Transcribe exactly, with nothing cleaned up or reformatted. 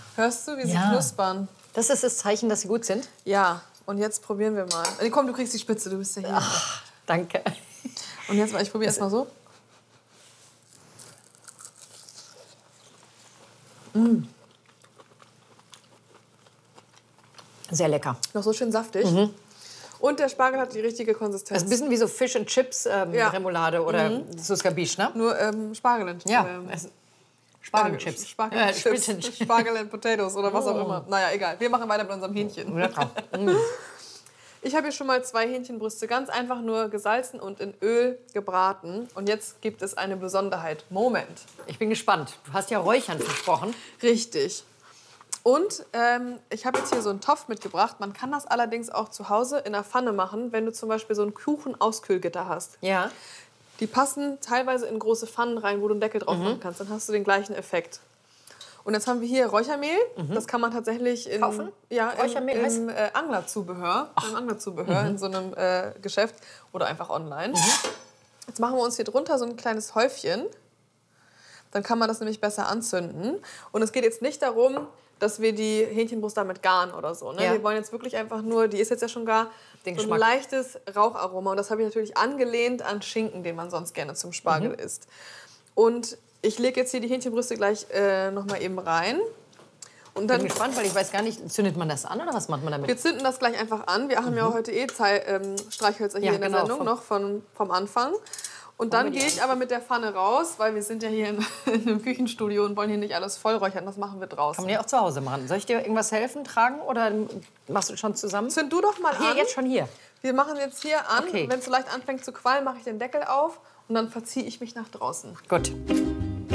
Hörst du, wie sie Ja. knuspern? Das ist das Zeichen, dass sie gut sind? Ja, und jetzt probieren wir mal. Nee, komm, du kriegst die Spitze, du bist ja hier. Ach, danke. Und jetzt mal, ich probiere erst mal so. Sehr lecker. Noch so schön saftig. Und der Spargel hat die richtige Konsistenz. Das ist ein bisschen wie so Fish and Chips ähm, Ja. Remoulade oder Suscabiche, ne? Nur ähm, Spargel and Ja, ähm, es- Spargelchips. Spargel Ja, and Chips. Spitz- Spargel and Potatoes oder was auch Oh. immer. Naja, egal. Wir machen weiter mit unserem Hähnchen. Lecker. Ich habe hier schon mal zwei Hähnchenbrüste ganz einfach nur gesalzen und in Öl gebraten. Und jetzt gibt es eine Besonderheit. Moment. Ich bin gespannt. Du hast ja Räuchern versprochen. Richtig. Und ähm, ich habe jetzt hier so einen Topf mitgebracht. Man kann das allerdings auch zu Hause in der Pfanne machen, wenn du zum Beispiel so ein Kuchenauskühlgitter hast. Ja. Die passen teilweise in große Pfannen rein, wo du einen Deckel drauf machen kannst. Dann hast du den gleichen Effekt. Und jetzt haben wir hier Räuchermehl. Das kann man tatsächlich in, Kaufen? ja, Räuchermehl im, heißt? im äh, Anglerzubehör, im Anglerzubehör in so einem äh, Geschäft oder einfach online. Jetzt machen wir uns hier drunter so ein kleines Häufchen. Dann kann man das nämlich besser anzünden. Und es geht jetzt nicht darum, dass wir die Hähnchenbrust damit garen oder so. Ne? Ja. Wir wollen jetzt wirklich einfach nur, die ist jetzt ja schon gar Den so ein Geschmack. leichtes Raucharoma. Und das habe ich natürlich angelehnt an Schinken, den man sonst gerne zum Spargel isst. Und ich lege jetzt hier die Hähnchenbrüste gleich äh, noch mal eben rein. Und Ich dann, bin gespannt, weil ich weiß gar nicht, zündet man das an oder was macht man damit? wir zünden das gleich einfach an. Wir haben ja heute eh Zei ähm, Streichhölzer hier Ja, in der genau, Sendung, vom- noch von, vom Anfang. Und dann wir die gehe ich aber mit der Pfanne raus, weil wir sind ja hier in, in einem Küchenstudio und wollen hier nicht alles vollräuchern. Das machen wir draußen. Kann man ja auch zu Hause machen. Soll ich dir irgendwas helfen, tragen oder machst du schon zusammen? Zünd du doch mal Hier, an. jetzt schon hier. Wir machen jetzt hier an. Okay. Wenn es so leicht anfängt zu qualmen, mache ich den Deckel auf und dann verziehe ich mich nach draußen. Gut.